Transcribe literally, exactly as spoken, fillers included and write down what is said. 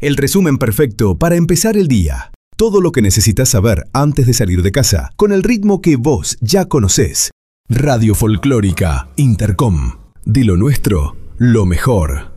el resumen perfecto para empezar el día. Todo lo que necesitas saber antes de salir de casa, con el ritmo que vos ya conocés. Radio Folclórica Intercom. De lo nuestro, lo mejor.